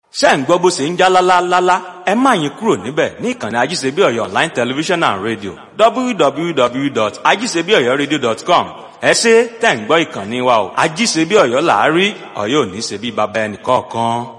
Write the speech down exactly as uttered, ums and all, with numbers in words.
ṣé ń gbọ́ bó ṣe ń já lálálálá, ẹ má yín kúrò níbẹ̀ ní ìkànnì Ajíṣebíọ̀yọ́ Online Television and Radio w w w dot ajíṣebíọ̀yọ́radio dot com. Ẹ ṣé tẹ̀ ń gbọ́ ìkànnì wa o, Ajíṣebíọ̀yọ́ là á rí, Ọ̀yọ́ ò ní ṣe bí baba ẹnì kọ̀ọ̀kan.